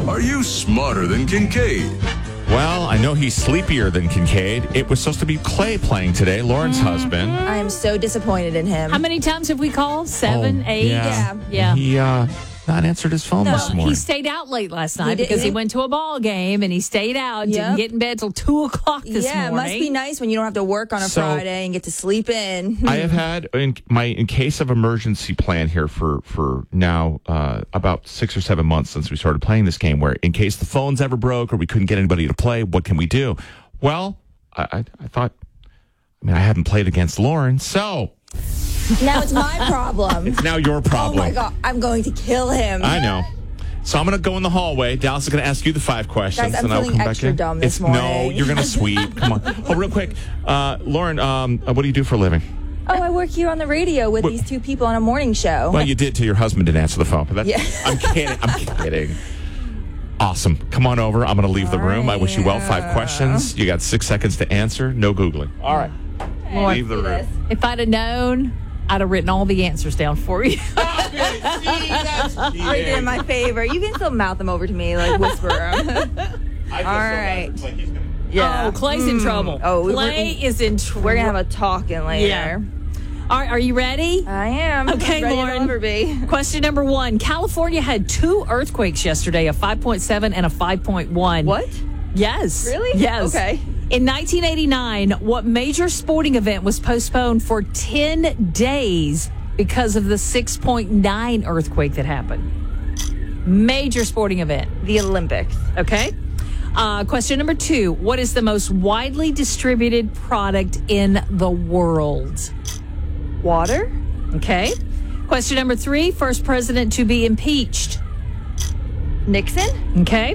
Are you smarter than Kincaid? Well, I know he's sleepier than Kincaid. It was supposed to be Clay playing today, Lauren's husband. I am so disappointed in him. How many times have we called? 7, 8? Yeah. He not answered his phone this morning. He stayed out late last night because he went to a ball game and he stayed out and didn't get in bed till 2 o'clock this morning. Yeah, it must be nice when you don't have to work on a Friday and get to sleep in. I have had in case of emergency plan here for now about 6 or 7 months since we started playing this game, where in case the phones ever broke or we couldn't get anybody to play, what can we do? Well, I thought, I haven't played against Lauren, so now it's my problem. It's now your problem. Oh my God, I'm going to kill him. I know. So I'm going to go in the hallway. Dallas is going to ask you the 5 questions. Guys, I'm and I'll feeling come extra back in. dumb this morning. No, you're going to sweep. Come on. Oh, real quick. Lauren, what do you do for a living? Oh, I work here on the radio with these 2 people on a morning show. Well, you did till your husband didn't answer the phone. But I'm kidding. I'm kidding. Awesome. Come on over. I'm going to leave the room. I wish you well. 5 questions. You got 6 seconds to answer. No Googling. All right. Leave the room. If I'd have known, I'd have written all the answers down for you. Right in my favor. You can still mouth them over to me, like whisper them. All right. Oh, Clay's in trouble. Clay is in trouble. We're going to have a talking later. Yeah. All right, are you ready? I am. Okay, ready Lauren. to ever be. Question number 1. California had 2 earthquakes yesterday, a 5.7 and a 5.1. What? Yes. Really? Yes. Okay. In 1989, what major sporting event was postponed for 10 days because of the 6.9 earthquake that happened? Major sporting event. The Olympics. Okay. Question number 2. What is the most widely distributed product in the world? Water. Okay. Question number 3. First president to be impeached. Nixon. Okay.